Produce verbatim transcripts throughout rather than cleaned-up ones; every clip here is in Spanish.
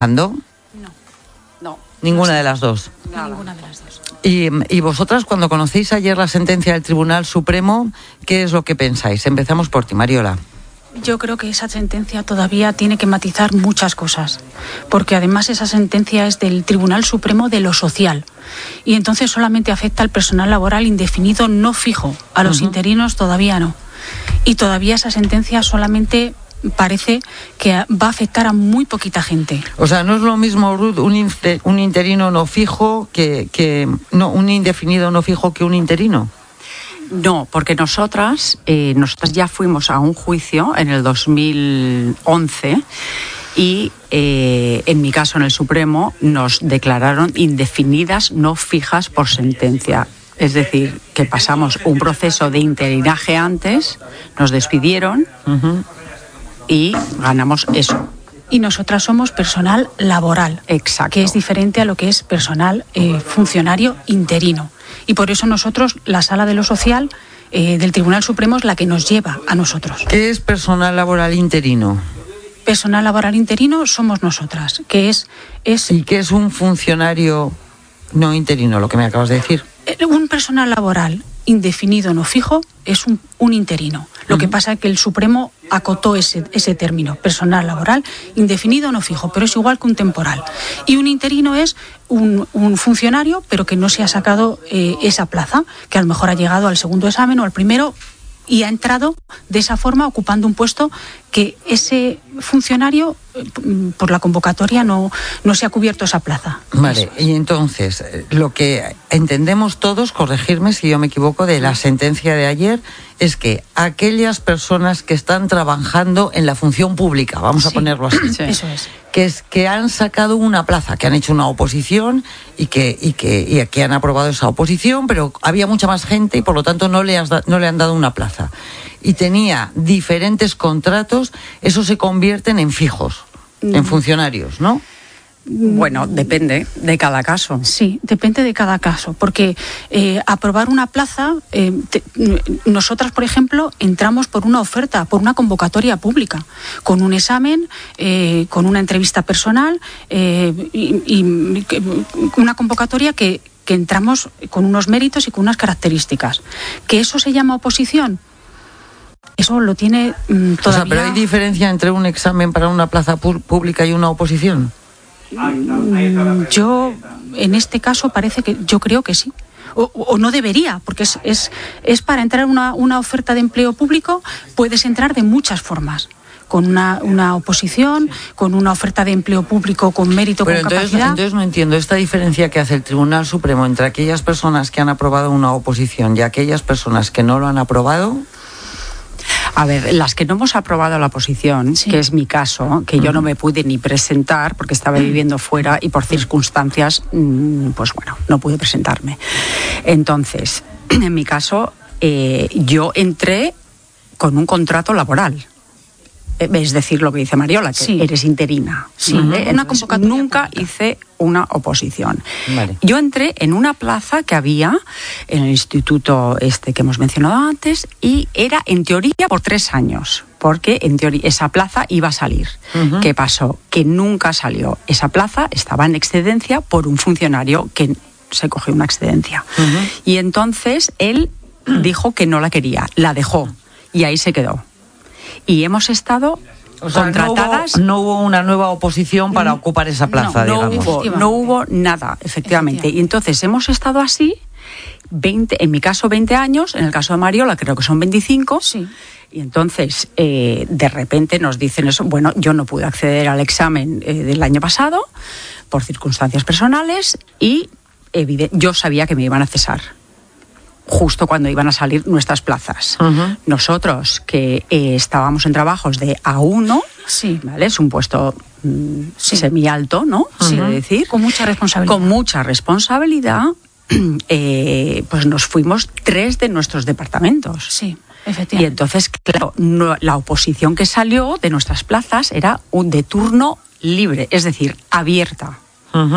¿Ando? No. No. Ninguna no de las dos. Nada. Ninguna de las dos. Y, y vosotras, cuando conocéis ayer la sentencia del Tribunal Supremo, ¿qué es lo que pensáis? Empezamos por ti, Mariola. Yo creo que esa sentencia todavía tiene que matizar muchas cosas, porque además esa sentencia es del Tribunal Supremo de lo social, y entonces solamente afecta al personal laboral indefinido no fijo, a los uh-huh. interinos todavía no. Y todavía esa sentencia solamente parece que va a afectar a muy poquita gente. O sea, no es lo mismo, Ruth, un, inter, un interino no fijo que, que no, un indefinido no fijo que un interino. No, porque nosotras, eh, nosotras ya fuimos a un juicio en el dos mil once y eh, en mi caso en el Supremo nos declararon indefinidas no fijas por sentencia. Es decir, que pasamos un proceso de interinaje antes, nos despidieron uh-huh. y ganamos eso. Y nosotras somos personal laboral, exacto, que es diferente a lo que es personal eh, funcionario interino. Y por eso nosotros, la Sala de lo Social eh, del Tribunal Supremo es la que nos lleva a nosotros. ¿Qué es personal laboral interino? Personal laboral interino somos nosotras, que es... es ¿Y qué es un funcionario no interino, lo que me acabas de decir? Un personal laboral indefinido no fijo es un, un interino. Lo uh-huh. que pasa es que el Supremo acotó ese, ese término, personal laboral indefinido no fijo, pero es igual que un temporal. Y un interino es un, un funcionario, pero que no se ha sacado eh, esa plaza, que a lo mejor ha llegado al segundo examen o al primero y ha entrado de esa forma ocupando un puesto que ese funcionario, por la convocatoria, no, no se ha cubierto esa plaza. Vale, y entonces, lo que entendemos todos, corregirme si yo me equivoco, de la sentencia de ayer, es que aquellas personas que están trabajando en la función pública, vamos sí, a ponerlo así, sí. Eso es. que es que han sacado una plaza, que han hecho una oposición y que y que y que han aprobado esa oposición, pero había mucha más gente y por lo tanto no le has da, no le han dado una plaza. Y tenía diferentes contratos, eso se convierten en fijos, mm. en funcionarios, ¿no? Bueno, depende de cada caso. Sí, depende de cada caso, porque eh, aprobar una plaza, eh, te, nosotras, por ejemplo, entramos por una oferta, por una convocatoria pública, con un examen, eh, con una entrevista personal eh, y, y una convocatoria que, que entramos con unos méritos y con unas características. ¿Que eso se llama oposición? Eso lo tiene mm, todavía... O sea, ¿pero hay diferencia entre un examen para una plaza pu- pública y una oposición? Yo, en este caso, parece que yo creo que sí. O, o no debería, porque es, es, es para entrar en una, una oferta de empleo público, puedes entrar de muchas formas. Con una, una oposición, con una oferta de empleo público con mérito, pero con entonces, capacidad. Entonces no entiendo esta diferencia que hace el Tribunal Supremo entre aquellas personas que han aprobado una oposición y aquellas personas que no lo han aprobado. A ver, las que no hemos aprobado la oposición, sí. que es mi caso, que yo no me pude ni presentar porque estaba viviendo fuera y por circunstancias, pues bueno, no pude presentarme. Entonces, en mi caso, eh, yo entré con un contrato laboral. Es decir, lo que dice Mariola, que sí. eres interina. Sí, ¿vale? una convocatoria nunca pública. Hice una oposición. Vale. Yo entré en una plaza que había en el instituto este que hemos mencionado antes y era en teoría por tres años, porque en teoría esa plaza iba a salir. Uh-huh. ¿Qué pasó? Que nunca salió. Esa plaza estaba en excedencia por un funcionario que se cogió una excedencia. Uh-huh. Y entonces él dijo que no la quería, la dejó y ahí se quedó. Y hemos estado o sea, contratadas. No hubo, no hubo una nueva oposición para ocupar esa plaza, no, no digamos. Hubo, no hubo nada, efectivamente. Y entonces hemos estado así, veinte, en mi caso veinte años, en el caso de Mariola creo que son veinticinco. Sí. Y entonces, eh, de repente nos dicen eso. Bueno, yo no pude acceder al examen eh, del año pasado por circunstancias personales y evident- yo sabía que me iban a cesar justo cuando iban a salir nuestras plazas. Uh-huh. Nosotros, que eh, estábamos en trabajos de A uno, sí. ¿vale? Es un puesto mm, sí. semi-alto, ¿no? Sí. Quiero decir. Con mucha responsabilidad. Con mucha responsabilidad, eh, pues nos fuimos tres de nuestros departamentos. Sí, efectivamente. Y entonces, claro, no, la oposición que salió de nuestras plazas era un de turno libre, es decir, abierta. Uh-huh.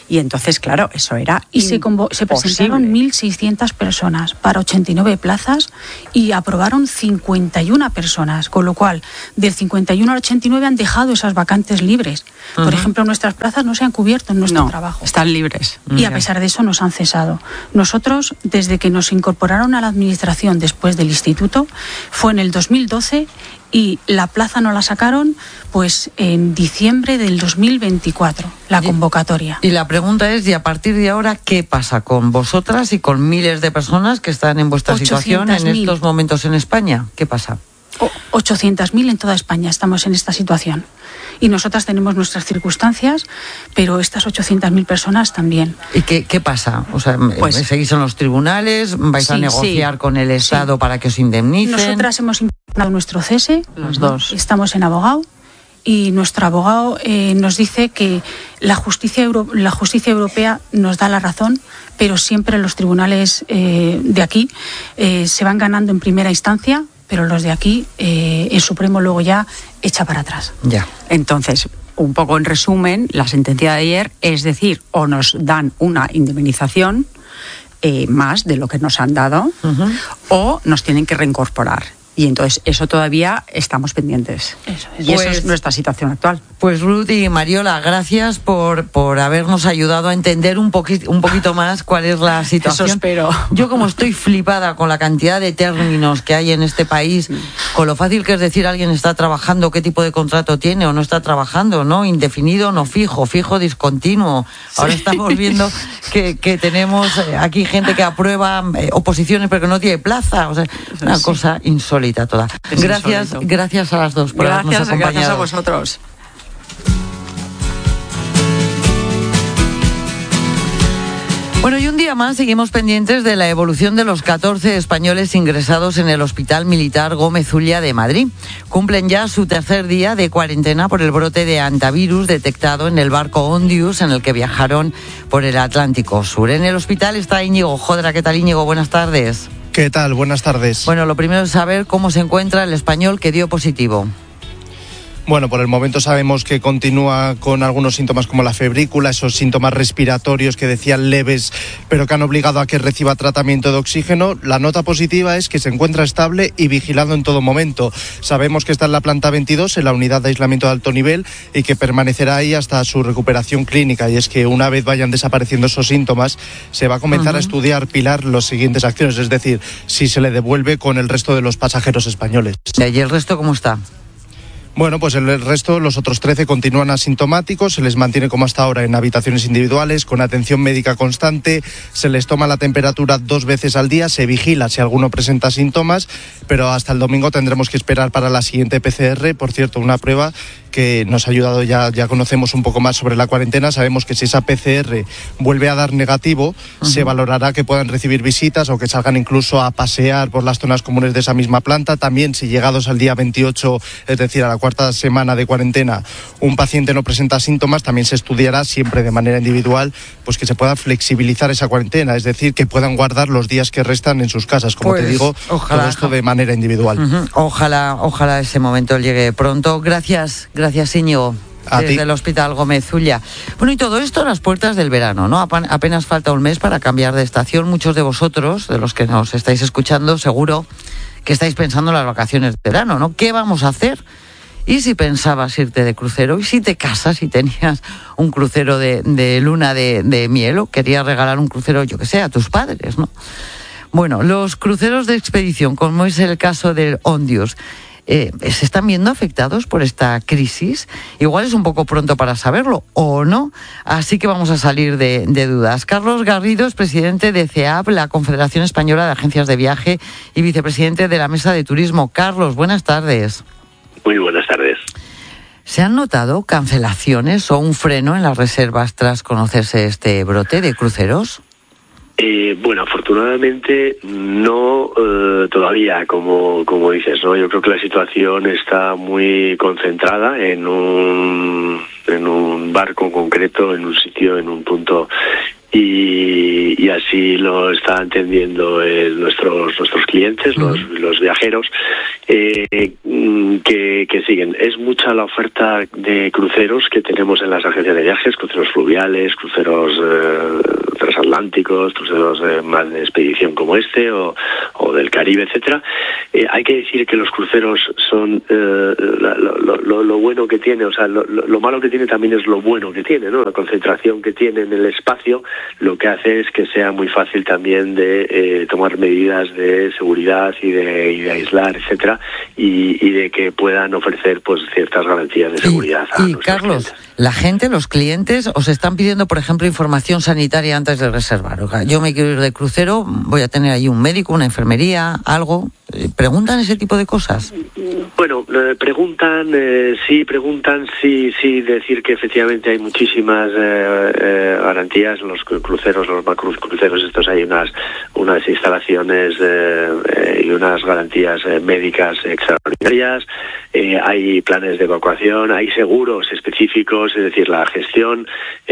Y entonces, claro, eso era Y se, convo- se presentaron mil seiscientas personas para ochenta y nueve plazas y aprobaron cincuenta y una personas, con lo cual del cincuenta y uno al ochenta y nueve han dejado esas vacantes libres. Por uh-huh. ejemplo, nuestras plazas no se han cubierto en nuestro no, trabajo. Están libres. Y a pesar de eso nos han cesado. Nosotros, desde que nos incorporaron a la administración después del instituto, fue en el dos mil doce y la plaza no la sacaron pues en diciembre del dos mil veinticuatro, la convocatoria. Y la pregunta es, ¿y a partir de ahora qué pasa con vosotras y con miles de personas que están en vuestra situación en estos momentos en España? ¿Qué pasa? ochocientas mil en toda España estamos en esta situación. Y nosotras tenemos nuestras circunstancias, pero estas ochocientas mil personas también. ¿Y qué, qué pasa? O sea, pues, ¿seguís en los tribunales? ¿Vais sí, a negociar sí, con el Estado sí. para que os indemnicen? Nosotras hemos impugnado nuestro cese. Los dos. Estamos en abogado. Y nuestro abogado eh, nos dice que la justicia, euro, la justicia europea nos da la razón, pero siempre los tribunales eh, de aquí eh, se van ganando en primera instancia, pero los de aquí, eh, el Supremo luego ya echa para atrás. Ya. Entonces, un poco en resumen, la sentencia de ayer es decir, o nos dan una indemnización eh, más de lo que nos han dado, uh-huh. o nos tienen que reincorporar. Y entonces eso todavía estamos pendientes. Eso es. Y pues, eso es nuestra situación actual. Pues Ruth y Mariola, gracias por, por habernos ayudado a entender un poquito, un poquito más cuál es la situación. Eso espero. Yo como estoy flipada con la cantidad de términos que hay en este país, con lo fácil que es decir alguien está trabajando, qué tipo de contrato tiene o no está trabajando, ¿no? Indefinido, no fijo, fijo, discontinuo. Sí. Ahora estamos viendo que, que tenemos aquí gente que aprueba eh, oposiciones pero que no tiene plaza. O sea, una sí. cosa insólita. Toda. Gracias, insólito. gracias a las dos por gracias, habernos acompañado. Gracias a vosotros. Bueno, y un día más seguimos pendientes de la evolución de los catorce españoles ingresados en el Hospital Militar Gómez Ulla de Madrid. Cumplen ya su tercer día de cuarentena por el brote de hantavirus detectado en el barco Ondius en el que viajaron por el Atlántico Sur. En el hospital está Íñigo Jodra. ¿Qué tal, Íñigo? Buenas tardes. ¿Qué tal? Buenas tardes. Bueno, lo primero es saber cómo se encuentra el español que dio positivo. Bueno, por el momento sabemos que continúa con algunos síntomas como la febrícula, esos síntomas respiratorios que decían leves, pero que han obligado a que reciba tratamiento de oxígeno. La nota positiva es que se encuentra estable y vigilado en todo momento. Sabemos que está en la planta veintidós, en la unidad de aislamiento de alto nivel, y que permanecerá ahí hasta su recuperación clínica. Y es que una vez vayan desapareciendo esos síntomas, se va a comenzar uh-huh. a estudiar, Pilar, las siguientes acciones, es decir, si se le devuelve con el resto de los pasajeros españoles. ¿Y el resto cómo está? Bueno, pues el resto, los otros trece continúan asintomáticos, se les mantiene como hasta ahora en habitaciones individuales, con atención médica constante, se les toma la temperatura dos veces al día, se vigila si alguno presenta síntomas, pero hasta el domingo tendremos que esperar para la siguiente P C R, por cierto, una prueba que nos ha ayudado, ya, ya conocemos un poco más sobre la cuarentena, sabemos que si esa P C R vuelve a dar negativo, uh-huh. se valorará que puedan recibir visitas o que salgan incluso a pasear por las zonas comunes de esa misma planta. También si llegados al día veintiocho, es decir, a la cuarta semana de cuarentena, un paciente no presenta síntomas, también se estudiará siempre de manera individual, pues que se pueda flexibilizar esa cuarentena, es decir, que puedan guardar los días que restan en sus casas, como pues, te digo, ojalá, todo esto de manera individual. Uh-huh. Ojalá, ojalá ese momento llegue pronto. Gracias, gracias Íñigo. A desde ti. El Hospital Gómez Ulla. Bueno, y todo esto a las puertas del verano, ¿no? Apenas falta un mes para cambiar de estación. Muchos de vosotros, de los que nos estáis escuchando, seguro que estáis pensando en las vacaciones de verano, ¿no? ¿Qué vamos a hacer? Y si pensabas irte de crucero, y si te casas y tenías un crucero de, de luna de, de miel, o querías regalar un crucero, yo que sé, a tus padres, ¿no? Bueno, los cruceros de expedición, como es el caso del Ondius, eh, ¿se están viendo afectados por esta crisis? Igual es un poco pronto para saberlo, o no, así que vamos a salir de, de dudas. Carlos Garrido es presidente de C E A P, la Confederación Española de Agencias de Viaje, y vicepresidente de la Mesa de Turismo. Carlos, buenas tardes. Muy buenas tardes. ¿Se han notado cancelaciones o un freno en las reservas tras conocerse este brote de cruceros? Eh, bueno, afortunadamente no eh, todavía, como como dices, ¿no? Yo creo que la situación está muy concentrada en un en un barco concreto, en un sitio, en un punto y, y así lo están entendiendo eh, nuestros nuestros clientes, los, los viajeros eh, que, que siguen. Es mucha la oferta de cruceros que tenemos en las agencias de viajes, cruceros fluviales, cruceros eh, transatlánticos, cruceros eh, más de expedición como este o, o del Caribe, etcétera. Eh, hay que decir que los cruceros son eh, lo, lo, lo bueno que tiene, o sea, lo, lo malo que tiene también es lo bueno que tiene, ¿no? La concentración que tiene en el espacio lo que hace es que sea muy fácil también de eh, tomar medidas de seguridad y de, y de aislar, etcétera, y, y de que puedan ofrecer pues ciertas garantías de seguridad. Y, y Carlos, clientes. La gente, los clientes, os están pidiendo, por ejemplo, información sanitaria antes de reservar. O sea, yo me quiero ir de crucero, voy a tener ahí un médico, una enfermería, algo. ¿Preguntan ese tipo de cosas? Bueno, eh, preguntan, eh, sí, preguntan, sí, sí, decir que efectivamente hay muchísimas eh, eh, garantías en los cruceros, los macruz cruceros estos, hay unas unas instalaciones eh, eh, y unas garantías eh, médicas extraordinarias, eh, hay planes de evacuación, hay seguros específicos, es decir, la gestión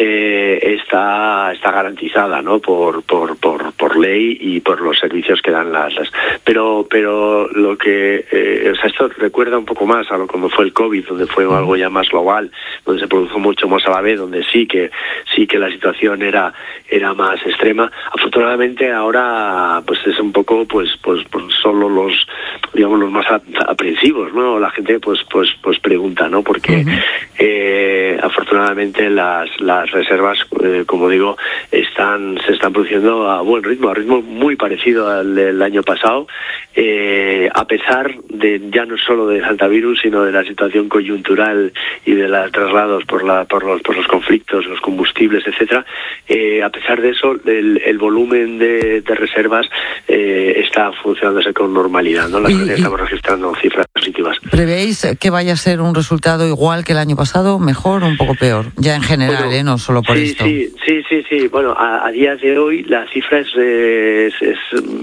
eh, está está garantizada, ¿no? Por por por por ley y por los servicios que dan las, las pero pero lo que eh, o sea, esto recuerda un poco más a lo como fue el COVID, donde fue algo ya más global, donde se produjo mucho más a la vez, donde sí que sí que la situación era era más extrema. Afortunadamente ahora pues es un poco pues pues, pues solo los digamos los más aprensivos, ¿no? La gente pues pues pues pregunta, ¿no? Porque uh-huh. eh, afortunadamente las las reservas eh, como digo están se están produciendo a buen ritmo, a ritmo muy parecido al del año pasado, eh, a pesar de ya no solo de Hantavirus, sino de la situación coyuntural y de los traslados por la por los por los conflictos, los combustibles, etcétera. Eh, a pesar de eso, el, el volumen de, de reservas eh, está funcionándose con normalidad, ¿no? La y, estamos registrando cifras positivas. ¿Prevéis que vaya a ser un resultado igual que el año pasado, mejor o un poco peor? Ya en general, bueno, ¿eh? No solo por sí, esto. Sí, sí, sí, sí. Bueno, a, a día de hoy la cifra es, es, es,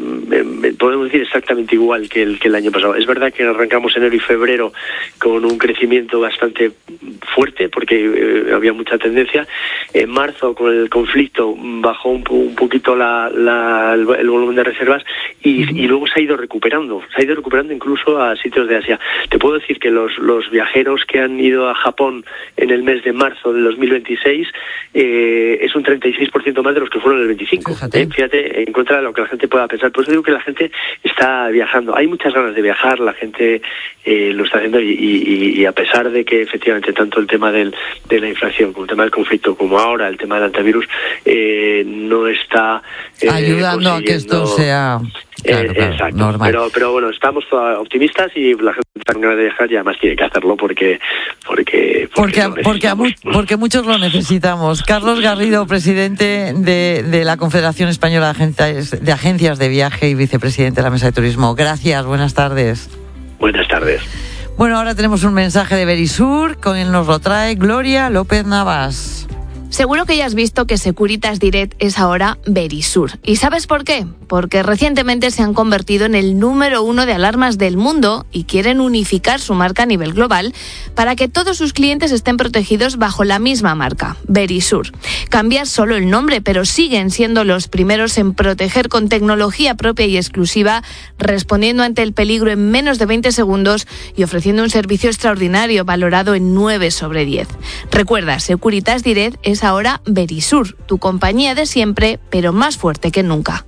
es podemos decir exactamente igual que el que el año pasado. Es verdad que arrancamos enero y febrero con un crecimiento bastante fuerte porque eh, había mucha tendencia. En marzo, con el conflicto, bajó un, un poquito la, la, el, el volumen de reservas y, uh-huh. y luego se ha ido recuperando. Se ha ido recuperando incluso a sitios de Asia. Te puedo decir que los, los viajeros que han ido a Japón en el mes de marzo del dos mil veintiséis eh, es un treinta y seis por ciento más de los que fueron el veinticinco. Fíjate, eh, fíjate en contra de lo que la gente pueda pensar. Por eso digo que la gente está viajando. Hay muchas ganas de viajar, la gente eh, lo está haciendo y, y, y a pesar de que efectivamente tanto el tema del, de la inflación como el tema del conflicto como ahora el tema del Hantavirus eh, no está eh, ayudando a que esto sea claro, eh, claro, exacto. normal. Pero, pero bueno, estamos optimistas y la gente está con ganas de viajar y además tiene que hacerlo porque porque porque porque, porque, a mu- porque muchos lo necesitamos. Carlos Garrido, presidente de, de la Confederación Española de Agencias, de Agencias de Viaje y vicepresidente de la Mesa de Turismo. Gracias, buenas tardes. Buenas tardes. Bueno, ahora tenemos un mensaje de Verisur, con él nos lo trae Gloria López Navas. Seguro que ya has visto que Securitas Direct es ahora Verisur. ¿Y sabes por qué? Porque recientemente se han convertido en el número uno de alarmas del mundo y quieren unificar su marca a nivel global para que todos sus clientes estén protegidos bajo la misma marca, Verisur. Cambian solo el nombre, pero siguen siendo los primeros en proteger con tecnología propia y exclusiva, respondiendo ante el peligro en menos de veinte segundos y ofreciendo un servicio extraordinario valorado en nueve sobre diez. Recuerda, Securitas Direct es ahora Verisur, tu compañía de siempre, pero más fuerte que nunca.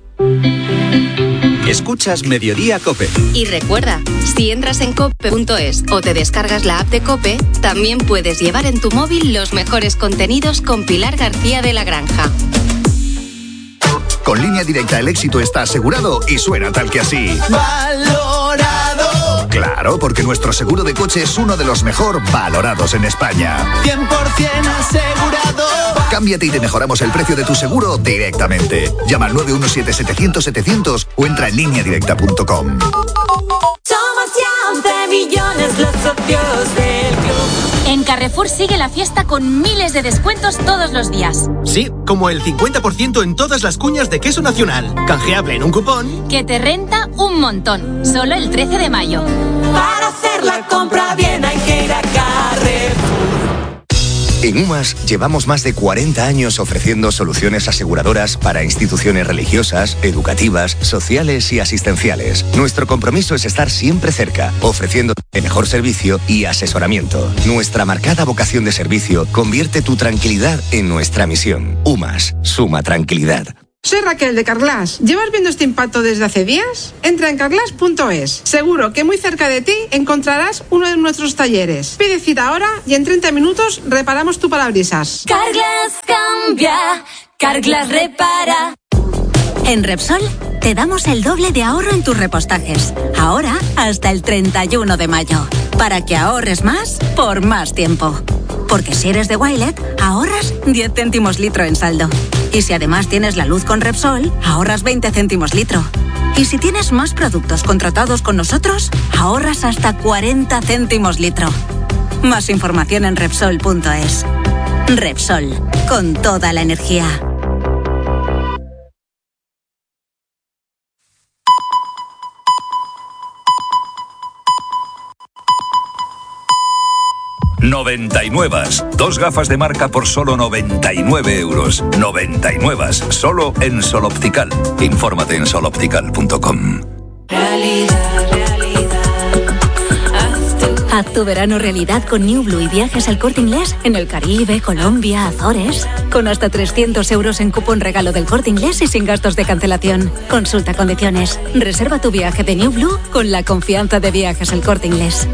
Escuchas Mediodía COPE. Y recuerda, si entras en cope punto es o te descargas la app de COPE, también puedes llevar en tu móvil los mejores contenidos con Pilar García de la Granja. Con Línea Directa el éxito está asegurado y suena tal que así. ¡Valorado! Claro, porque nuestro seguro de coche es uno de los mejor valorados en España. cien por ciento asegurado. Cámbiate y te mejoramos el precio de tu seguro directamente. Llama al nueve uno siete setecientos setecientos o entra en línea directa punto com. Somos ya once millones los socios del club. En Carrefour sigue la fiesta con miles de descuentos todos los días. Sí, como el cincuenta por ciento en todas las cuñas de queso nacional. Canjeable en un cupón que te renta un montón. Solo el trece de mayo. Para hacer la compra bien hay que ir a Carrefour. En UMAS llevamos más de cuarenta años ofreciendo soluciones aseguradoras para instituciones religiosas, educativas, sociales y asistenciales. Nuestro compromiso es estar siempre cerca, ofreciendo el mejor servicio y asesoramiento. Nuestra marcada vocación de servicio convierte tu tranquilidad en nuestra misión. UMAS, suma tranquilidad. Soy Raquel de Carglass. ¿Llevas viendo este impacto desde hace días? Entra en carglass punto es. Seguro que muy cerca de ti encontrarás uno de nuestros talleres. Pide cita ahora y en treinta minutos reparamos tu parabrisas. Carglass cambia, Carglass repara. En Repsol te damos el doble de ahorro en tus repostajes. Ahora hasta el treinta y uno de mayo. Para que ahorres más por más tiempo. Porque si eres de Wilet, ahorras diez céntimos litro en saldo. Y si además tienes la luz con Repsol, ahorras veinte céntimos litro. Y si tienes más productos contratados con nosotros, ahorras hasta cuarenta céntimos litro. Más información en Repsol punto es. Repsol, con toda la energía. noventa y nueve. Dos gafas de marca por solo noventa y nueve euros. noventa y nueve. Solo en Sol Optical. Infórmate en sol optical punto com. Realidad, realidad. Haz tu verano realidad con New Blue y viajes al Corte Inglés en el Caribe, Colombia, Azores. Con hasta trescientos euros en cupón regalo del Corte Inglés y sin gastos de cancelación. Consulta condiciones. Reserva tu viaje de New Blue con la confianza de Viajes al Corte Inglés.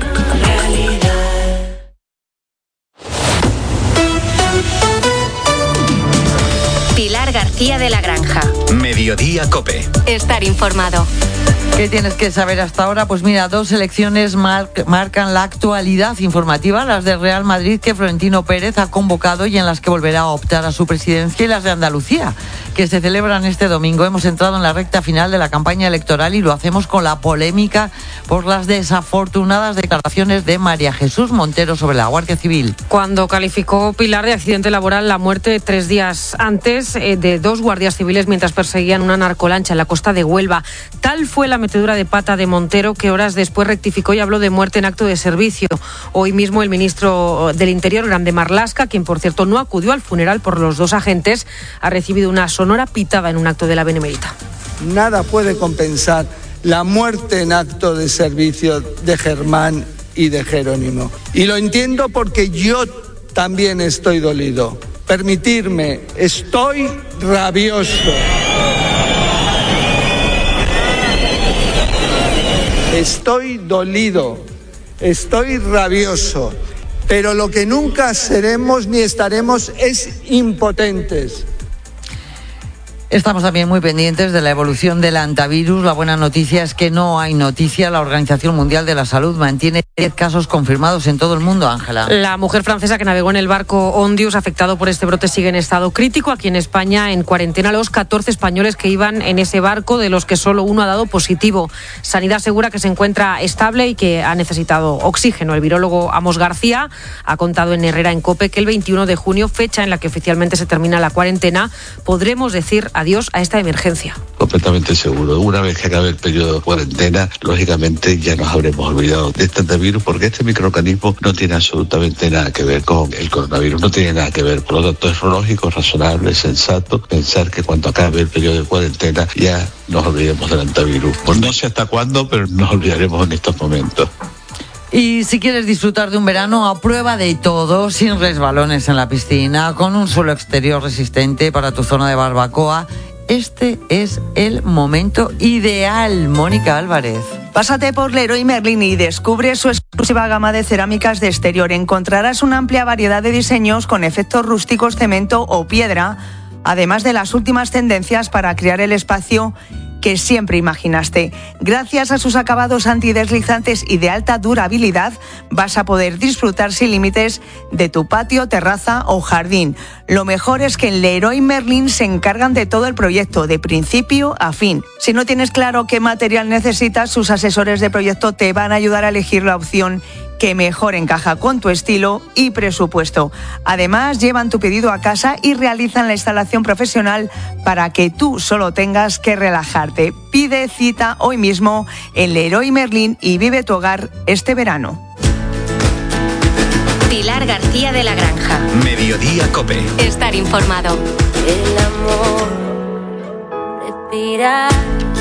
Pilar García de la Granja. Mediodía COPE. Estar informado. ¿Qué tienes que saber hasta ahora? Pues mira, dos elecciones mar- marcan la actualidad informativa, las de Real Madrid, que Florentino Pérez ha convocado y en las que volverá a optar a su presidencia, y las de Andalucía, que se celebran este domingo. Hemos entrado en la recta final de la campaña electoral y lo hacemos con la polémica por las desafortunadas declaraciones de María Jesús Montero sobre la Guardia Civil. Cuando calificó Pilar de accidente laboral la muerte tres días antes eh, de dos guardias civiles mientras perseguían una narcolancha en la costa de Huelva. Tal fue la metedura de pata de Montero, que horas después rectificó y habló de muerte en acto de servicio. Hoy mismo el ministro del Interior, Grande Marlaska, quien por cierto no acudió al funeral por los dos agentes, ha recibido una sonora pitada en un acto de la Benemérita. Nada puede compensar la muerte en acto de servicio de Germán y de Jerónimo. Y lo entiendo porque yo también estoy dolido. Permitirme, estoy rabioso. Estoy dolido, estoy rabioso, pero lo que nunca seremos ni estaremos es impotentes. Estamos también muy pendientes de la evolución del antivirus. La buena noticia es que no hay noticia. La Organización Mundial de la Salud mantiene diez casos confirmados en todo el mundo, Ángela. La mujer francesa que navegó en el barco Ondius, afectado por este brote, sigue en estado crítico. Aquí en España, en cuarentena, los catorce españoles que iban en ese barco, de los que solo uno ha dado positivo. Sanidad asegura que se encuentra estable y que ha necesitado oxígeno. El virólogo Amos García ha contado en Herrera en COPE que el veintiuno de junio, fecha en la que oficialmente se termina la cuarentena, podremos decir adiós a esta emergencia. Completamente seguro. Una vez que acabe el periodo de cuarentena, lógicamente ya nos habremos olvidado de este antivirus, porque este microorganismo no tiene absolutamente nada que ver con el coronavirus, no tiene nada que ver. Por lo tanto, es lógico, razonable, sensato pensar que cuando acabe el periodo de cuarentena ya nos olvidemos del antivirus. Pues no sé hasta cuándo, pero nos olvidaremos en estos momentos. Y si quieres disfrutar de un verano a prueba de todo, sin resbalones en la piscina, con un suelo exterior resistente para tu zona de barbacoa, este es el momento ideal. Mónica Álvarez. Pásate por Leroy Merlin y descubre su exclusiva gama de cerámicas de exterior. Encontrarás una amplia variedad de diseños con efectos rústicos, cemento o piedra, además de las últimas tendencias para crear el espacio que siempre imaginaste. Gracias a sus acabados antideslizantes y de alta durabilidad, vas a poder disfrutar sin límites de tu patio, terraza o jardín. Lo mejor es que en Leroy Merlin se encargan de todo el proyecto, de principio a fin. Si no tienes claro qué material necesitas, sus asesores de proyecto te van a ayudar a elegir la opción que mejor encaja con tu estilo y presupuesto. Además, llevan tu pedido a casa y realizan la instalación profesional para que tú solo tengas que relajarte. Pide cita hoy mismo en Leroy Merlin y vive tu hogar este verano. Pilar García de la Granja. Mediodía COPE. Estar informado. El amor respira.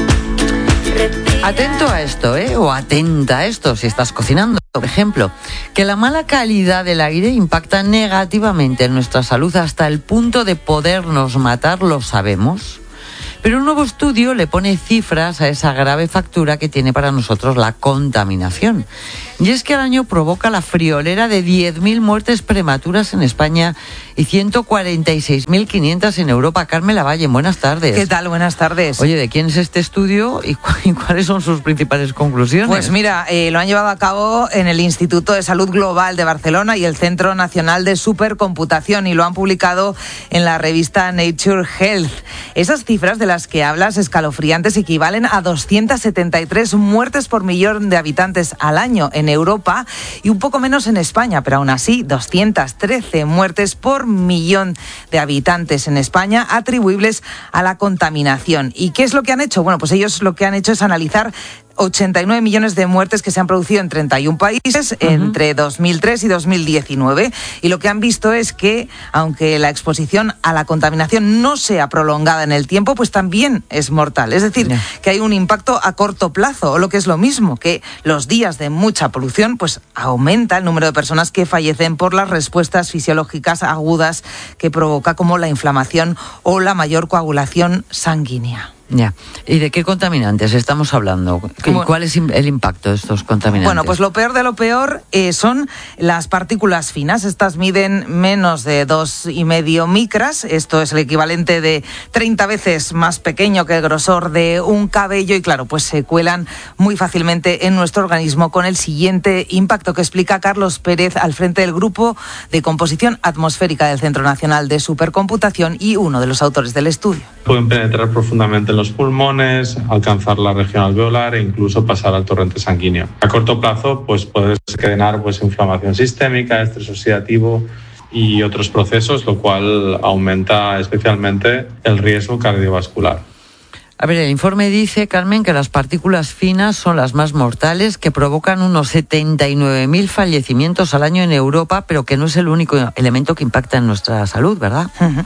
Atento a esto, ¿eh? O atenta a esto si estás cocinando. Por ejemplo, que la mala calidad del aire impacta negativamente en nuestra salud hasta el punto de podernos matar, lo sabemos. Pero un nuevo estudio le pone cifras a esa grave factura que tiene para nosotros la contaminación. Y es que al año provoca la friolera de diez mil muertes prematuras en España y ciento cuarenta y seis mil quinientas en Europa. Carmen Lavalle, buenas tardes. ¿Qué tal? Buenas tardes. Oye, ¿de quién es este estudio y, cu- y cuáles son sus principales conclusiones? Pues mira, eh, lo han llevado a cabo en el Instituto de Salud Global de Barcelona y el Centro Nacional de Supercomputación, y lo han publicado en la revista Nature Health. Esas cifras de las que hablas, escalofriantes, equivalen a doscientas setenta y tres muertes por millón de habitantes al año en Europa y un poco menos en España, pero aún así doscientas trece muertes por millón de habitantes en España atribuibles a la contaminación. ¿Y qué es lo que han hecho? Bueno, pues ellos lo que han hecho es analizar ochenta y nueve millones de muertes que se han producido en treinta y un países uh-huh. entre dos mil tres y dos mil diecinueve, y lo que han visto es que aunque la exposición a la contaminación no sea prolongada en el tiempo, pues también es mortal. Es decir, yeah. que hay un impacto a corto plazo, o lo que es lo mismo, que los días de mucha polución pues aumenta el número de personas que fallecen por las respuestas fisiológicas agudas que provoca, como la inflamación o la mayor coagulación sanguínea. Ya. ¿Y de qué contaminantes estamos hablando? Bueno, ¿cuál es el impacto de estos contaminantes? Bueno, pues lo peor de lo peor eh, son las partículas finas. Estas miden menos de dos y medio micras. Esto es el equivalente de treinta veces más pequeño que el grosor de un cabello, y claro, pues se cuelan muy fácilmente en nuestro organismo, con el siguiente impacto que explica Carlos Pérez, al frente del Grupo de Composición Atmosférica del Centro Nacional de Supercomputación y uno de los autores del estudio. Pueden penetrar profundamente en los pulmones, alcanzar la región alveolar e incluso pasar al torrente sanguíneo. A corto plazo, pues puede desencadenar pues inflamación sistémica, estrés oxidativo y otros procesos, lo cual aumenta especialmente el riesgo cardiovascular. A ver, el informe dice, Carmen, que las partículas finas son las más mortales, que provocan unos setenta y nueve mil fallecimientos al año en Europa, pero que no es el único elemento que impacta en nuestra salud, ¿verdad? Uh-huh.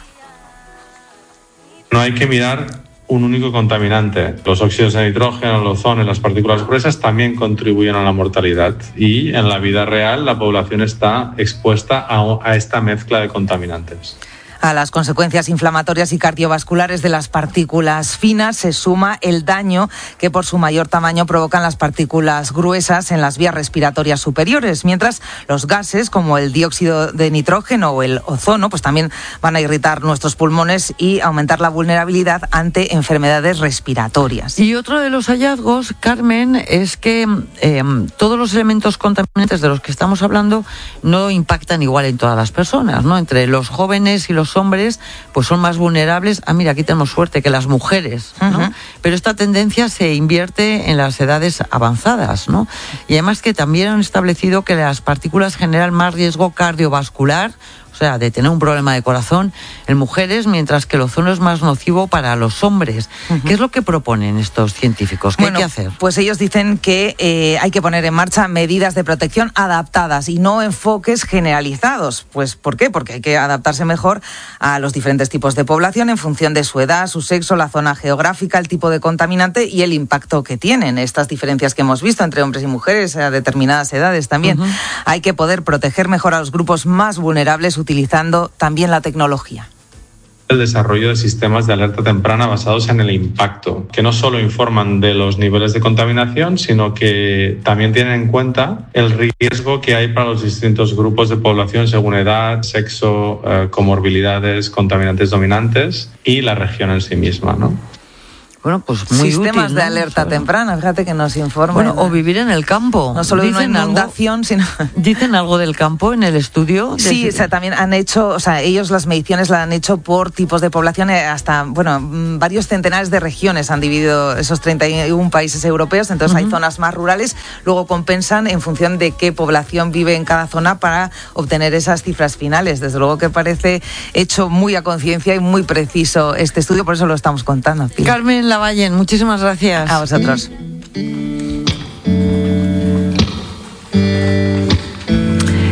No hay que mirar un único contaminante. Los óxidos de nitrógeno, el ozono y las partículas gruesas también contribuyen a la mortalidad, y en la vida real la población está expuesta a, a esta mezcla de contaminantes. A las consecuencias inflamatorias y cardiovasculares de las partículas finas se suma el daño que por su mayor tamaño provocan las partículas gruesas en las vías respiratorias superiores, mientras los gases como el dióxido de nitrógeno o el ozono pues también van a irritar nuestros pulmones y aumentar la vulnerabilidad ante enfermedades respiratorias. Y otro de los hallazgos, Carmen, es que eh, todos los elementos contaminantes de los que estamos hablando no impactan igual en todas las personas, ¿no? Entre los jóvenes y los hombres pues son más vulnerables. Ah, mira, aquí tenemos suerte, que las mujeres, ¿no? Uh-huh. Pero esta tendencia se invierte en las edades avanzadas, ¿no? Y además que también han establecido que las partículas generan más riesgo cardiovascular, o sea, de tener un problema de corazón en mujeres, mientras que el ozono es más nocivo para los hombres. Uh-huh. ¿Qué es lo que proponen estos científicos? ¿Qué bueno, hay que hacer? Pues ellos dicen que eh, hay que poner en marcha medidas de protección adaptadas y no enfoques generalizados. Pues, ¿por qué? Porque hay que adaptarse mejor a los diferentes tipos de población en función de su edad, su sexo, la zona geográfica, el tipo de contaminante y el impacto que tienen. Estas diferencias que hemos visto entre hombres y mujeres a determinadas edades también. Uh-huh. Hay que poder proteger mejor a los grupos más vulnerables utilizando también la tecnología. El desarrollo de sistemas de alerta temprana basados en el impacto, que no solo informan de los niveles de contaminación, sino que también tienen en cuenta el riesgo que hay para los distintos grupos de población según edad, sexo, eh, comorbilidades, contaminantes dominantes y la región en sí misma, ¿no? Bueno, pues muy Sistemas útil, de ¿no? alerta temprana, fíjate que nos informan. Bueno, o vivir en el campo. No solo de una inundación, algo, sino... ¿Dicen algo del campo en el estudio? Sí, o sea, también han hecho, o sea, ellos las mediciones las han hecho por tipos de población, hasta, bueno, varios centenares de regiones han dividido esos treinta y un países europeos, entonces uh-huh. hay zonas más rurales, luego compensan en función de qué población vive en cada zona para obtener esas cifras finales. Desde luego que parece hecho muy a conciencia y muy preciso este estudio, por eso lo estamos contando. Pilar. Carmen Lavalle, muchísimas gracias. A vosotros.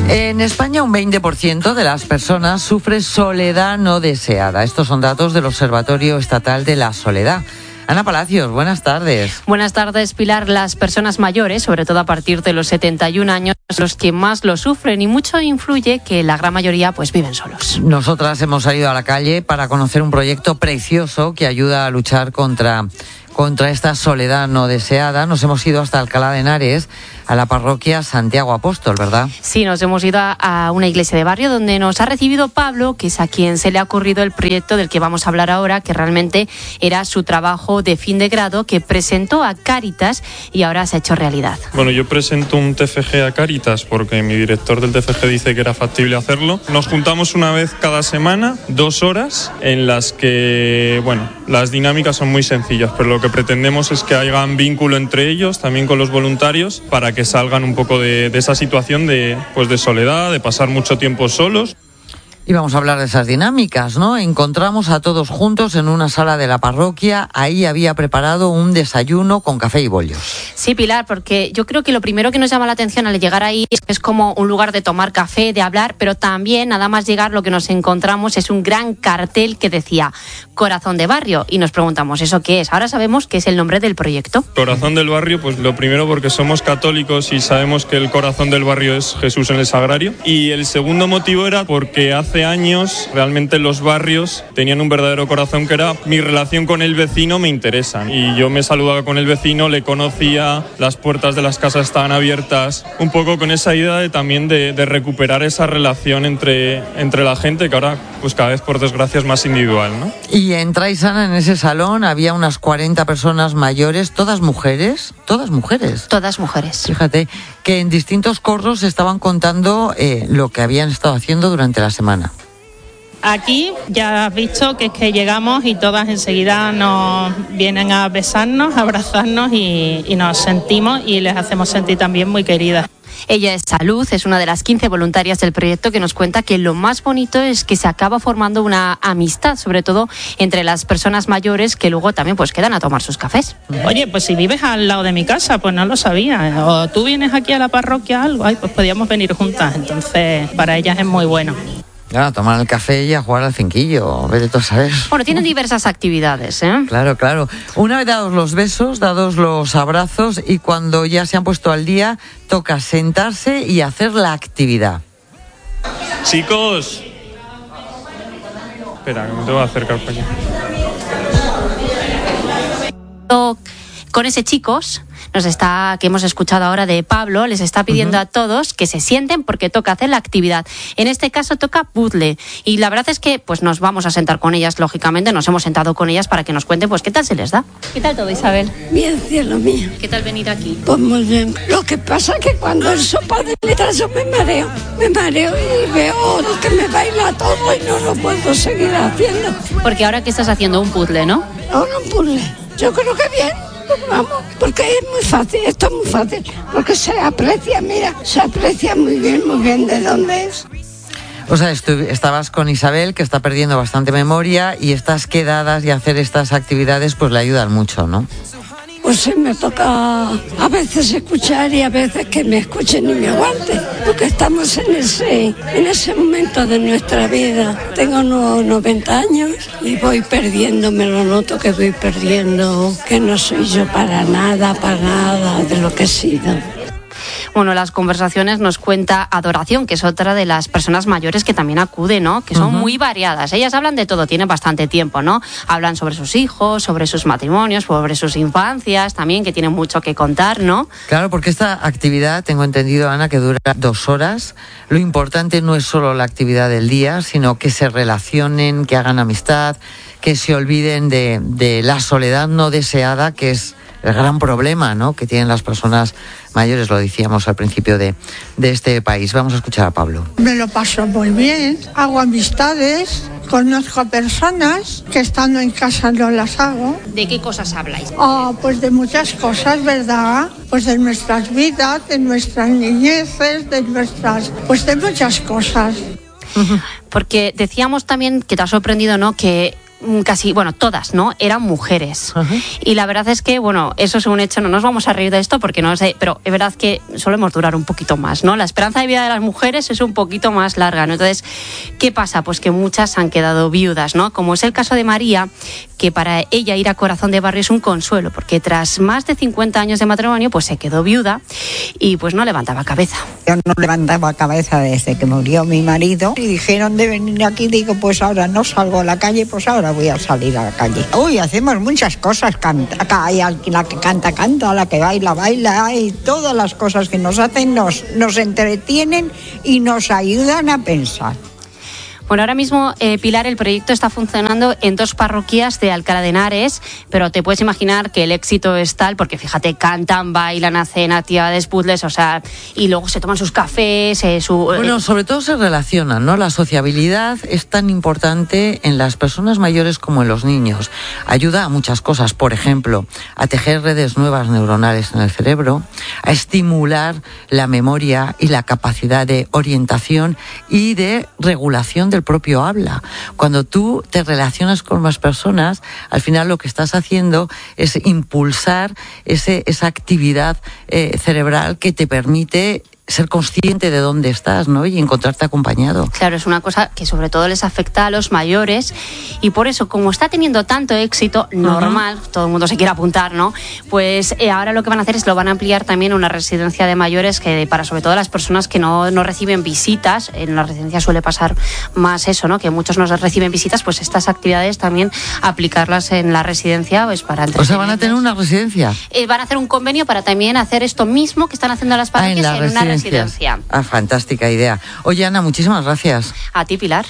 En España un veinte por ciento de las personas sufre soledad no deseada. Estos son datos del Observatorio Estatal de la Soledad. Ana Palacios, buenas tardes. Buenas tardes, Pilar. Las personas mayores, sobre todo a partir de los setenta y un años, son los que más lo sufren y mucho influye que la gran mayoría pues viven solos. Nosotras hemos salido a la calle para conocer un proyecto precioso que ayuda a luchar contra, contra esta soledad no deseada. Nos hemos ido hasta Alcalá de Henares, a la parroquia Santiago Apóstol, ¿verdad? Sí, nos hemos ido a, a una iglesia de barrio donde nos ha recibido Pablo, que es a quien se le ha ocurrido el proyecto del que vamos a hablar ahora, que realmente era su trabajo de fin de grado que presentó a Cáritas y ahora se ha hecho realidad. Bueno, yo presento un T F G a Cáritas porque mi director del T F G dice que era factible hacerlo. Nos juntamos una vez cada semana, dos horas, en las que, bueno, las dinámicas son muy sencillas, pero lo que pretendemos es que haya un vínculo entre ellos, también con los voluntarios, para que que salgan un poco de, de esa situación de, pues de soledad, de pasar mucho tiempo solos. Y vamos a hablar de esas dinámicas, ¿no? Encontramos a todos juntos en una sala de la parroquia. Ahí había preparado un desayuno con café y bollos. Sí, Pilar, porque yo creo que lo primero que nos llama la atención al llegar ahí es como un lugar de tomar café, de hablar, pero también nada más llegar lo que nos encontramos es un gran cartel que decía Corazón de Barrio y nos preguntamos, ¿eso qué es? Ahora sabemos que es el nombre del proyecto. Corazón del Barrio, pues lo primero porque somos católicos y sabemos que el corazón del barrio es Jesús en el Sagrario. Y el segundo motivo era porque hace años realmente los barrios tenían un verdadero corazón, que era mi relación con el vecino me interesan, y yo me saludaba con el vecino, le conocía, las puertas de las casas estaban abiertas, un poco con esa idea de también de, de recuperar esa relación entre, entre la gente, que ahora pues cada vez por desgracia es más individual, ¿no? Y entráis, Ana, en ese salón, había unas cuarenta personas mayores, todas mujeres, todas mujeres. Todas mujeres. Fíjate, que en distintos corros estaban contando eh, lo que habían estado haciendo durante la semana. Aquí ya has visto que es que llegamos y todas enseguida nos vienen a besarnos, a abrazarnos y, y nos sentimos y les hacemos sentir también muy queridas. Ella es Salud, es una de las quince voluntarias del proyecto que nos cuenta que lo más bonito es que se acaba formando una amistad, sobre todo entre las personas mayores que luego también pues quedan a tomar sus cafés. Oye, pues si vives al lado de mi casa, pues no lo sabía. O tú vienes aquí a la parroquia algo, ay, pues podíamos venir juntas. Entonces, para ellas es muy bueno. Ya, a tomar el café y a jugar al cinquillo, vete tú a saber. Bueno, tienen diversas actividades, ¿eh? Claro, claro. Una vez dados los besos, dados los abrazos y cuando ya se han puesto al día, toca sentarse y hacer la actividad. Chicos. Espera, que me tengo que acercar para allá. Con ese chicos nos está que hemos escuchado ahora de Pablo, les está pidiendo uh-huh. a todos que se sienten porque toca hacer la actividad. En este caso toca puzzle y la verdad es que pues nos vamos a sentar con ellas, lógicamente nos hemos sentado con ellas para que nos cuenten pues qué tal se les da. ¿Qué tal todo, Isabel? Bien, cielo mío. ¿Qué tal venir aquí? Pues muy bien. Lo que pasa es que cuando el sopa de letras yo me mareo, me mareo y veo que me baila todo y no lo puedo seguir haciendo. Porque ahora que estás haciendo un puzzle, ¿no? Ahora un puzzle. Yo creo que bien. Vamos, porque es muy fácil, esto es muy fácil, porque se aprecia, mira, se aprecia muy bien, muy bien de dónde es. O sea, estu- estabas con Isabel, que está perdiendo bastante memoria, y estas quedadas y hacer estas actividades pues le ayudan mucho, ¿no? Pues sí, me toca a veces escuchar y a veces que me escuchen y me aguanten, porque estamos en ese, en ese momento de nuestra vida. Tengo unos noventa años y voy perdiendo, me lo noto que voy perdiendo, que no soy yo para nada, para nada de lo que he sido. Bueno, las conversaciones nos cuenta Adoración, que es otra de las personas mayores que también acude, ¿no? Que son uh-huh. muy variadas. Ellas hablan de todo, tienen bastante tiempo, ¿no? Hablan sobre sus hijos, sobre sus matrimonios, sobre sus infancias, también, que tienen mucho que contar, ¿no? Claro, porque esta actividad, tengo entendido, Ana, que dura dos horas. Lo importante no es solo la actividad del día, sino que se relacionen, que hagan amistad, que se olviden de, de la soledad no deseada, que es el gran problema, ¿no?, que tienen las personas mayores, lo decíamos al principio de, de este país. Vamos a escuchar a Pablo. Me lo paso muy bien, hago amistades, conozco personas que estando en casa no las hago. ¿De qué cosas habláis? Oh, pues de muchas cosas, ¿verdad? Pues de nuestras vidas, de nuestras niñeces, de nuestras, pues de muchas cosas. Porque decíamos también que te ha sorprendido, ¿no?, que casi, bueno, todas, ¿no? Eran mujeres. Uh-huh. Y la verdad es que, bueno, eso es un hecho, no nos vamos a reír de esto porque no sé, pero es verdad que solemos durar un poquito más, ¿no? La esperanza de vida de las mujeres es un poquito más larga, ¿no? Entonces, ¿qué pasa? Pues que muchas han quedado viudas, ¿no? Como es el caso de María, que para ella ir a Corazón de Barrio es un consuelo, porque tras más de cincuenta años de matrimonio, pues se quedó viuda y pues no levantaba cabeza. Yo no levantaba cabeza desde que murió mi marido y dijeron de venir aquí, digo, pues ahora no salgo a la calle, pues ahora voy a salir a la calle. Uy, hacemos muchas cosas, canta, hay la que canta, canta, la que baila, baila, hay todas las cosas que nos hacen, nos, nos entretienen y nos ayudan a pensar. Bueno, ahora mismo, eh, Pilar, el proyecto está funcionando en dos parroquias de Alcalá de Henares, pero te puedes imaginar que el éxito es tal, porque fíjate, cantan, bailan, hacen actividades, puzzles, o sea, y luego se toman sus cafés, eh, su... Bueno, sobre todo se relacionan, ¿no? La sociabilidad es tan importante en las personas mayores como en los niños. Ayuda a muchas cosas, por ejemplo, a tejer redes nuevas neuronales en el cerebro, a estimular la memoria y la capacidad de orientación y de regulación del el propio habla. Cuando tú te relacionas con más personas, al final lo que estás haciendo es impulsar ese, esa actividad eh, cerebral que te permite ser consciente de dónde estás, ¿no? Y encontrarte acompañado. Claro, es una cosa que sobre todo les afecta a los mayores y por eso, como está teniendo tanto éxito, normal, uh-huh. todo el mundo se quiere apuntar, ¿no? Pues eh, ahora lo que van a hacer es lo van a ampliar también a una residencia de mayores que para sobre todo las personas que no, no reciben visitas, en la residencia suele pasar más eso, ¿no? Que muchos no reciben visitas, pues estas actividades también aplicarlas en la residencia, pues para O sea, van a tener una residencia. Eh, van a hacer un convenio para también hacer esto mismo que están haciendo las parroquias ah, en, en una residencia. Residencia. Ah, fantástica idea. Oye, Ana, muchísimas gracias. A ti, Pilar.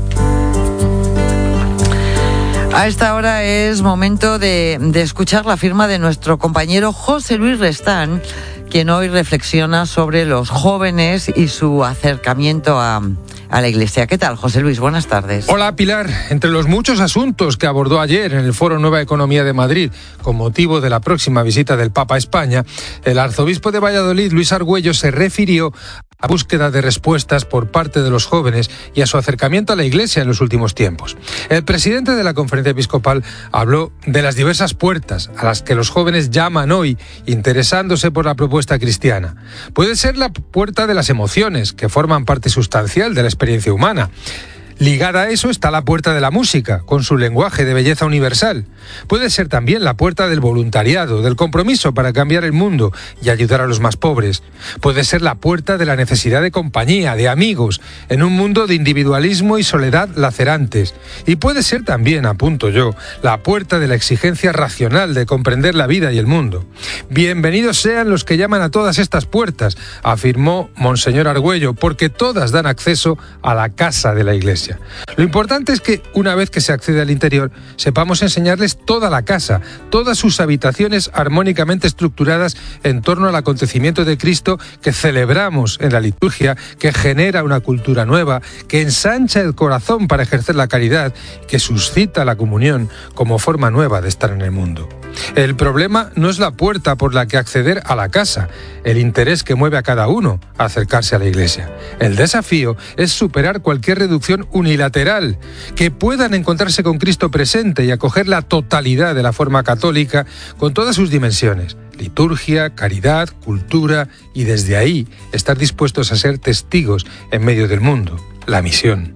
A esta hora es momento de, de escuchar la firma de nuestro compañero José Luis Restán, quien hoy reflexiona sobre los jóvenes y su acercamiento a, a la Iglesia. ¿Qué tal, José Luis? Buenas tardes. Hola, Pilar. Entre los muchos asuntos que abordó ayer en el Foro Nueva Economía de Madrid, con motivo de la próxima visita del Papa a España, el arzobispo de Valladolid, Luis Argüello, se refirió a la búsqueda de respuestas por parte de los jóvenes y a su acercamiento a la Iglesia en los últimos tiempos. El presidente de la Conferencia Episcopal habló de las diversas puertas a las que los jóvenes llaman hoy, interesándose por la propuesta cristiana. Puede ser la puerta de las emociones, que forman parte sustancial de la experiencia humana. Ligada a eso está la puerta de la música, con su lenguaje de belleza universal. Puede ser también la puerta del voluntariado, del compromiso para cambiar el mundo y ayudar a los más pobres. Puede ser la puerta de la necesidad de compañía, de amigos, en un mundo de individualismo y soledad lacerantes. Y puede ser también, apunto yo, la puerta de la exigencia racional de comprender la vida y el mundo. Bienvenidos sean los que llaman a todas estas puertas, afirmó Monseñor Argüello, porque todas dan acceso a la casa de la Iglesia. Lo importante es que, una vez que se accede al interior, sepamos enseñarles toda la casa, todas sus habitaciones armónicamente estructuradas en torno al acontecimiento de Cristo que celebramos en la liturgia, que genera una cultura nueva, que ensancha el corazón para ejercer la caridad, que suscita la comunión como forma nueva de estar en el mundo. El problema no es la puerta por la que acceder a la casa, el interés que mueve a cada uno a acercarse a la Iglesia. El desafío es superar cualquier reducción unilateral, que puedan encontrarse con Cristo presente y acoger la totalidad de la forma católica con todas sus dimensiones: liturgia, caridad, cultura, y desde ahí estar dispuestos a ser testigos en medio del mundo. La misión.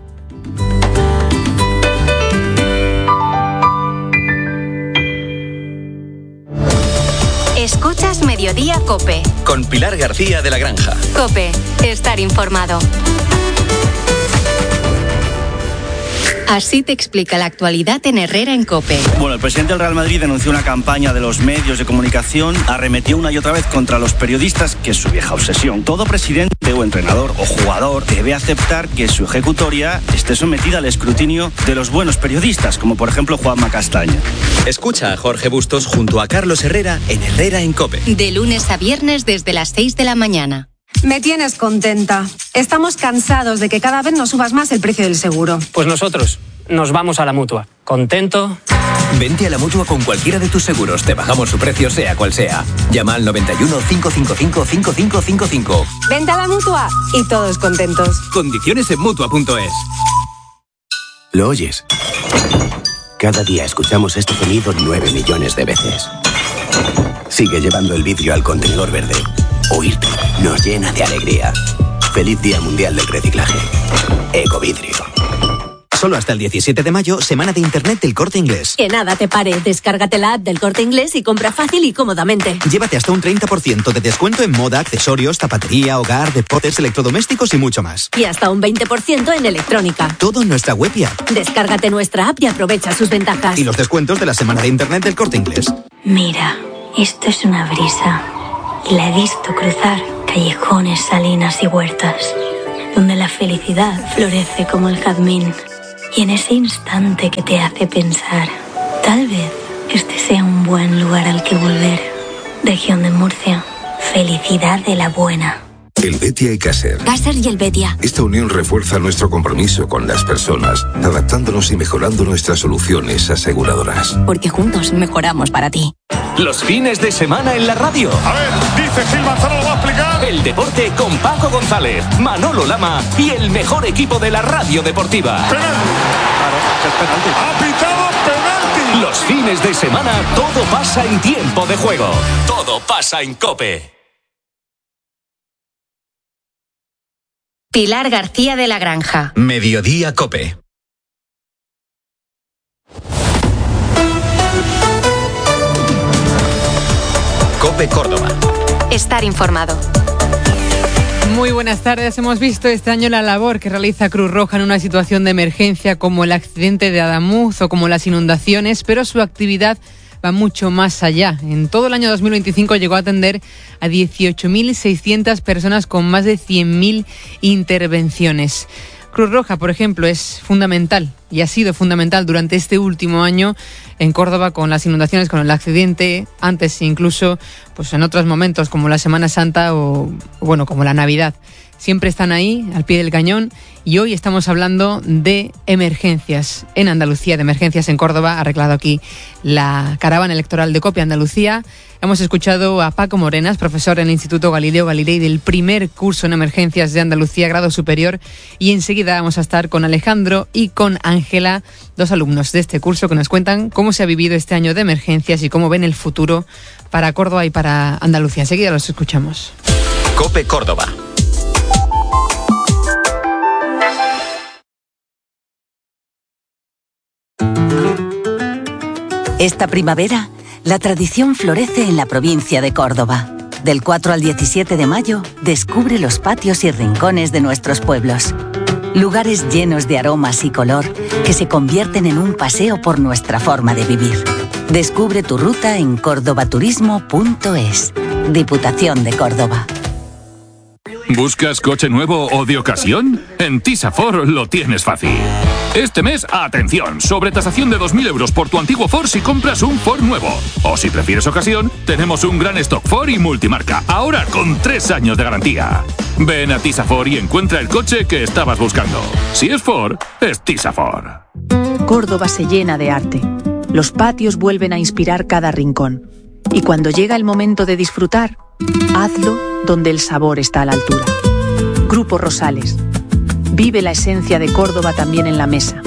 Escuchas Mediodía COPE. Con Pilar García de la Granja. COPE, estar informado. Así te explica la actualidad en Herrera en COPE. Bueno, el presidente del Real Madrid denunció una campaña de los medios de comunicación, arremetió una y otra vez contra los periodistas, que es su vieja obsesión. Todo presidente o entrenador o jugador debe aceptar que su ejecutoria esté sometida al escrutinio de los buenos periodistas, como por ejemplo Juanma Castaño. Escucha a Jorge Bustos junto a Carlos Herrera en Herrera en COPE. De lunes a viernes desde las seis de la mañana. Me tienes contenta. Estamos cansados de que cada vez nos subas más el precio del seguro. Pues nosotros nos vamos a la Mutua. ¿Contento? Vente a la Mutua con cualquiera de tus seguros. Te bajamos su precio sea cual sea. Llama al noventa y uno, cinco cinco cinco, cinco cinco cinco cinco. Vente a la Mutua y todos contentos. Condiciones en Mutua punto es. ¿Lo oyes? Cada día escuchamos este sonido nueve millones de veces. Sigue llevando el vidrio al contenedor verde. Oírte nos llena de alegría. Feliz Día Mundial del Reciclaje. Ecovidrio. Solo hasta el diecisiete de mayo, semana de internet del Corte Inglés. Que nada te pare, descárgate la app del Corte Inglés y compra fácil y cómodamente. Llévate hasta un treinta por ciento de descuento en moda, accesorios, zapatería, hogar, deportes, electrodomésticos y mucho más. Y hasta un veinte por ciento en electrónica. Todo en nuestra web y app. Descárgate nuestra app y aprovecha sus ventajas. Y los descuentos de la semana de internet del Corte Inglés. Mira, esto es una brisa. La he visto cruzar callejones, salinas y huertas, donde la felicidad florece como el jazmín. Y en ese instante que te hace pensar, tal vez este sea un buen lugar al que volver. Región de Murcia, felicidad de la buena. El Betia y Caser. Caser y el Betia. Esta unión refuerza nuestro compromiso con las personas, adaptándonos y mejorando nuestras soluciones aseguradoras. Porque juntos mejoramos para ti. Los fines de semana en la radio. A ver, dice Gil Manzano, lo va a explicar. El deporte con Paco González, Manolo Lama y el mejor equipo de la radio deportiva. Penalti. Claro, es penalti. Ha pitado penalti. Los fines de semana todo pasa en tiempo de juego. Todo pasa en COPE. Pilar García de la Granja. Mediodía COPE. COPE Córdoba. Estar informado. Muy buenas tardes. Hemos visto este año la labor que realiza Cruz Roja en una situación de emergencia como el accidente de Adamuz o como las inundaciones, pero su actividad va mucho más allá. En todo el año dos mil veinticinco llegó a atender a dieciocho mil seiscientas personas con más de cien mil intervenciones. Cruz Roja, por ejemplo, es fundamental y ha sido fundamental durante este último año en Córdoba con las inundaciones, con el accidente, antes incluso pues en otros momentos como la Semana Santa o bueno, como la Navidad. Siempre están ahí, al pie del cañón, y hoy estamos hablando de emergencias en Andalucía, de emergencias en Córdoba. Ha arreglado aquí la caravana electoral de COPE Andalucía. Hemos escuchado a Paco Morenas, profesor en el Instituto Galileo Galilei del primer curso en emergencias de Andalucía, grado superior, y enseguida vamos a estar con Alejandro y con Ángela, dos alumnos de este curso que nos cuentan cómo se ha vivido este año de emergencias y cómo ven el futuro para Córdoba y para Andalucía. Enseguida los escuchamos. COPE Córdoba. Esta primavera, la tradición florece en la provincia de Córdoba. Del cuatro al diecisiete de mayo, descubre los patios y rincones de nuestros pueblos. Lugares llenos de aromas y color que se convierten en un paseo por nuestra forma de vivir. Descubre tu ruta en cordobaturismo punto es. Diputación de Córdoba. ¿Buscas coche nuevo o de ocasión? En Tisafor lo tienes fácil. Este mes, atención, sobretasación de dos mil euros por tu antiguo Ford si compras un Ford nuevo. O si prefieres ocasión, tenemos un gran stock Ford y multimarca, ahora con tres años de garantía. Ven a Tisafor y encuentra el coche que estabas buscando. Si es Ford, es Tisafor. Córdoba se llena de arte. Los patios vuelven a inspirar cada rincón. Y cuando llega el momento de disfrutar, hazlo donde el sabor está a la altura. Grupo Rosales. Vive la esencia de Córdoba también en la mesa.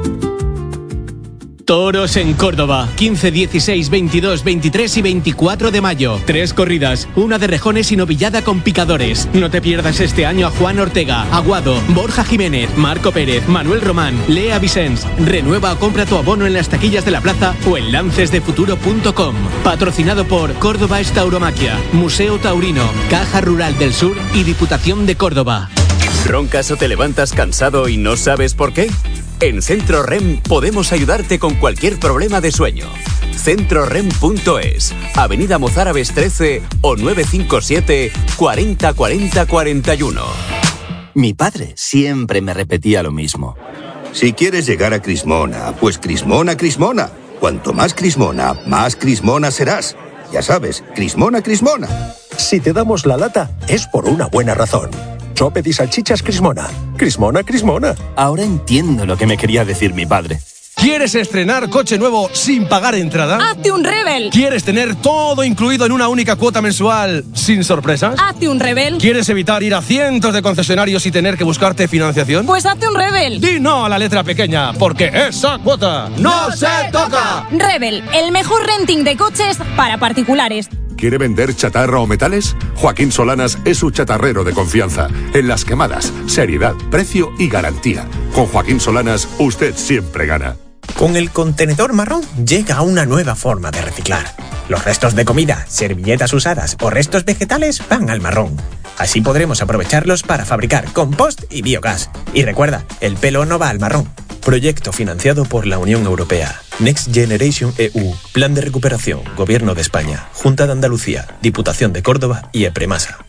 Toros en Córdoba, quince, dieciséis, veintidós, veintitrés y veinticuatro de mayo. Tres corridas, una de rejones y novillada con picadores. No te pierdas este año a Juan Ortega, Aguado, Borja Jiménez, Marco Pérez, Manuel Román, Lea Vicens. Renueva o compra tu abono en las taquillas de la plaza o en lances de futuro punto com. Patrocinado por Córdoba es Tauromaquia, Museo Taurino, Caja Rural del Sur y Diputación de Córdoba. ¿Roncas o te levantas cansado y no sabes por qué? En Centro R E M podemos ayudarte con cualquier problema de sueño. centro rem punto es, Avenida Mozárabes trece o nueve cinco siete, cuarenta, cuarenta, cuarenta y uno. Mi padre siempre me repetía lo mismo. Si quieres llegar a Crismona, pues Crismona, Crismona. Cuanto más Crismona, más Crismona serás. Ya sabes, Crismona, Crismona. Si te damos la lata, es por una buena razón. Soped y salchichas Crismona. Crismona, Crismona. Ahora entiendo lo que me quería decir mi padre. ¿Quieres estrenar coche nuevo sin pagar entrada? ¡Hazte un Rebel! ¿Quieres tener todo incluido en una única cuota mensual sin sorpresas? ¡Hazte un Rebel! ¿Quieres evitar ir a cientos de concesionarios y tener que buscarte financiación? Pues hazte un Rebel. Di no a la letra pequeña, porque esa cuota no se toca. Rebel, el mejor renting de coches para particulares. ¿Quiere vender chatarra o metales? Joaquín Solanas es su chatarrero de confianza. En las quemadas, seriedad, precio y garantía. Con Joaquín Solanas, usted siempre gana. Con el contenedor marrón llega una nueva forma de reciclar. Los restos de comida, servilletas usadas o restos vegetales van al marrón. Así podremos aprovecharlos para fabricar compost y biogás. Y recuerda, el pelo no va al marrón. Proyecto financiado por la Unión Europea. Next Generation E U. Plan de recuperación. Gobierno de España. Junta de Andalucía. Diputación de Córdoba y Epremasa.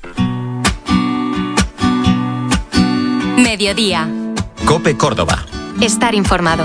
Mediodía. COPE Córdoba. Estar informado.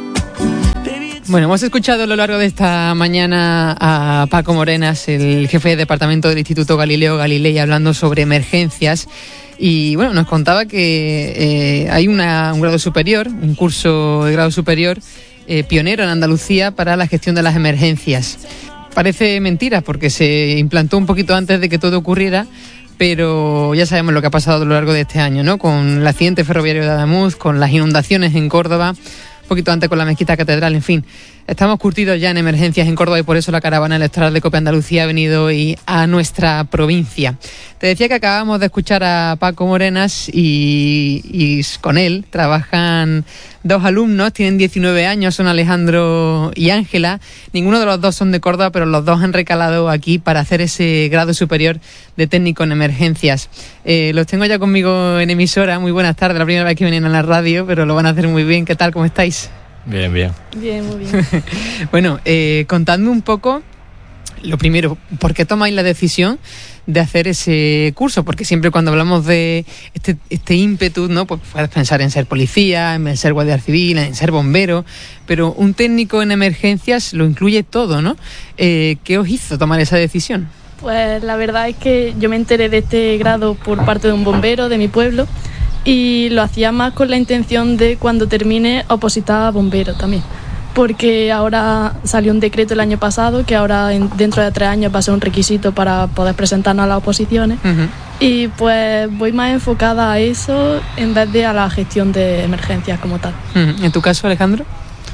Bueno, hemos escuchado a lo largo de esta mañana a Paco Morenas, el jefe de departamento del Instituto Galileo Galilei, hablando sobre emergencias. Y bueno, nos contaba que eh, hay una, un grado superior, un curso de grado superior eh, pionero en Andalucía para la gestión de las emergencias. Parece mentira porque se implantó un poquito antes de que todo ocurriera, pero ya sabemos lo que ha pasado a lo largo de este año, ¿no? Con el accidente ferroviario de Adamuz, con las inundaciones en Córdoba, un poquito antes con la mezquita catedral, en fin. Estamos curtidos ya en emergencias en Córdoba y por eso la caravana electoral de COPE Andalucía ha venido hoy a nuestra provincia. Te decía que acabamos de escuchar a Paco Morenas y, y con él trabajan dos alumnos, tienen diecinueve años, son Alejandro y Ángela. Ninguno de los dos son de Córdoba, pero los dos han recalado aquí para hacer ese grado superior de técnico en emergencias. Eh, los tengo ya conmigo en emisora. Muy buenas tardes, la primera vez que vienen a la radio, pero lo van a hacer muy bien. ¿Qué tal? ¿Cómo estáis? Bien, bien. Bien, muy bien. Bueno, eh, contadme un poco, lo primero, ¿por qué tomáis la decisión de hacer ese curso? Porque siempre cuando hablamos de este, este ímpetu, ¿no? Pues puedes pensar en ser policía, en ser guardia civil, en ser bombero, pero un técnico en emergencias lo incluye todo, ¿no? Eh, ¿Qué os hizo tomar esa decisión? Pues la verdad es que yo me enteré de este grado por parte de un bombero de mi pueblo y lo hacía más con la intención de cuando termine opositar a bombero también, porque ahora salió un decreto el año pasado que ahora en, dentro de tres años va a ser un requisito para poder presentarnos a las oposiciones. Uh-huh. Y pues voy más enfocada a eso en vez de a la gestión de emergencias como tal. Uh-huh. ¿En tu caso, Alejandro?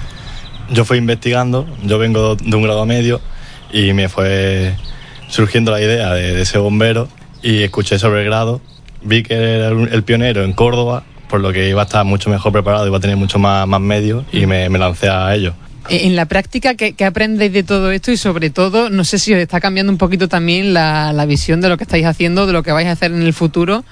Yo fui investigando, yo vengo de un grado medio y me fue surgiendo la idea de, de ser bombero y escuché sobre el grado. Vi que era el pionero en Córdoba, por lo que iba a estar mucho mejor preparado, iba a tener mucho más, más medios y me, me lancé a ello. En la práctica, ¿qué, qué aprendéis de todo esto? Y sobre todo, no sé si os está cambiando un poquito también la, la visión de lo que estáis haciendo, de lo que vais a hacer en el futuro,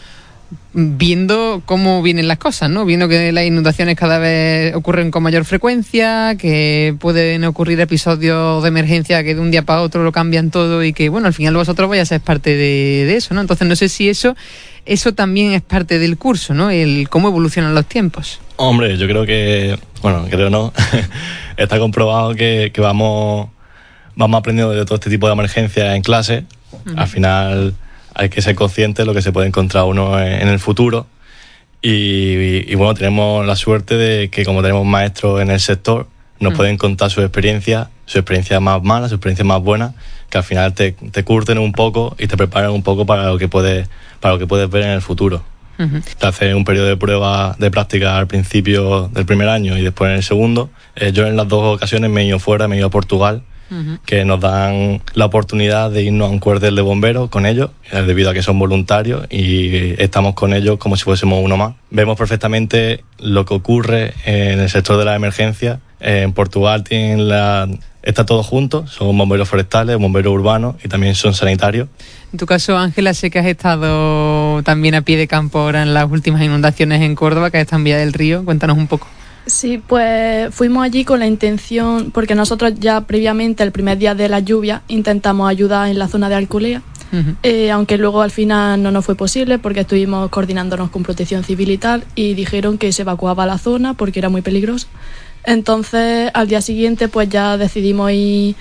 viendo cómo vienen las cosas, ¿no? Viendo que las inundaciones cada vez ocurren con mayor frecuencia, que pueden ocurrir episodios de emergencia que de un día para otro lo cambian todo y que, bueno, al final vosotros vais a ser parte de, de eso, ¿no? Entonces no sé si eso eso también es parte del curso, ¿no? El cómo evolucionan los tiempos. Hombre, yo creo que, bueno, creo no, está comprobado que, que vamos, vamos aprendiendo de todo este tipo de emergencias en clase. Uh-huh. Al final hay que ser consciente de lo que se puede encontrar uno en el futuro y, y, y bueno, tenemos la suerte de que como tenemos maestros en el sector, nos uh-huh. pueden contar su experiencia, su experiencia más mala, su experiencia más buena, que al final te, te curten un poco y te preparan un poco para lo que puedes, para lo que puedes ver en el futuro. Uh-huh. Te hace un periodo de prueba de práctica al principio del primer año y después en el segundo. Eh, yo en las dos ocasiones me he ido fuera, me he ido a Portugal, uh-huh. que nos dan la oportunidad de irnos a un cuartel de bomberos con ellos, debido a que son voluntarios y estamos con ellos como si fuésemos uno más. Vemos perfectamente lo que ocurre en el sector de la emergencia. En Portugal tienen la... está todo junto, son bomberos forestales, bomberos urbanos y también son sanitarios. En tu caso, Ángela, sé que has estado también a pie de campo ahora en las últimas inundaciones en Córdoba, que has estado en Villa del Río. Cuéntanos un poco. Sí, pues fuimos allí con la intención, porque nosotros ya previamente, el primer día de la lluvia, intentamos ayudar en la zona de Alcolea, uh-huh. eh, aunque luego al final no nos fue posible porque estuvimos coordinándonos con Protección Civil y tal, y dijeron que se evacuaba la zona porque era muy peligroso. Entonces, al día siguiente, pues ya decidimos ir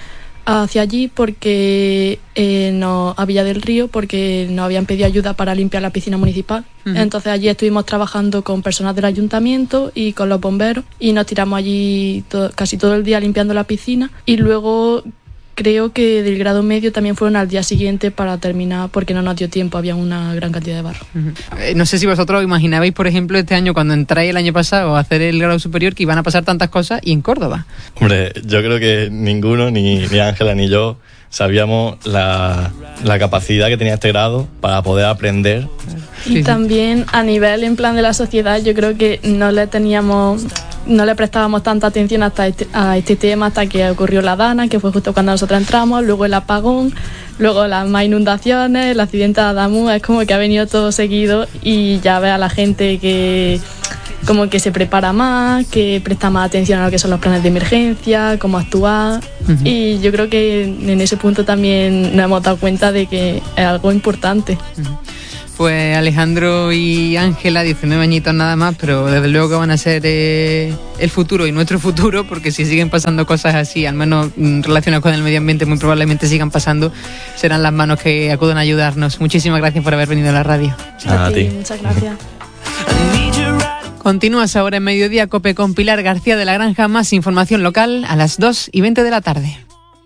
hacia allí porque eh, no, a Villa del Río, porque nos habían pedido ayuda para limpiar la piscina municipal. Uh-huh. Entonces allí estuvimos trabajando con personas del ayuntamiento y con los bomberos y nos tiramos allí to- casi todo el día limpiando la piscina, y luego creo que del grado medio también fueron al día siguiente para terminar, porque no nos dio tiempo, había una gran cantidad de barro. Uh-huh. Eh, no sé si vosotros imaginabais, por ejemplo, este año cuando entráis el año pasado a hacer el grado superior, que iban a pasar tantas cosas y en Córdoba. Hombre, yo creo que ninguno, ni, ni Ángela ni yo, sabíamos la, la capacidad que tenía este grado para poder aprender. Y sí, también a nivel en plan de la sociedad, yo creo que no le teníamos, no le prestábamos tanta atención hasta este, a este tema hasta que ocurrió la Dana, que fue justo cuando nosotros entramos, luego el apagón, luego las más inundaciones, el accidente de Adamuz. Es como que ha venido todo seguido y ya ve a la gente que como que se prepara más, que presta más atención a lo que son los planes de emergencia, cómo actuar. Uh-huh. Y yo creo que en ese punto también nos hemos dado cuenta de que es algo importante. Uh-huh. Pues Alejandro y Ángela, diecinueve añitos nada más, pero desde luego que van a ser eh, el futuro y nuestro futuro, porque si siguen pasando cosas así, al menos relacionadas con el medio ambiente, muy probablemente sigan pasando, serán las manos que acudan a ayudarnos. Muchísimas gracias por haber venido a la radio. A, a ti, ti, muchas gracias. Continúas ahora en Mediodía Cope con Pilar García de la Granja. Más información local a las dos y veinte de la tarde.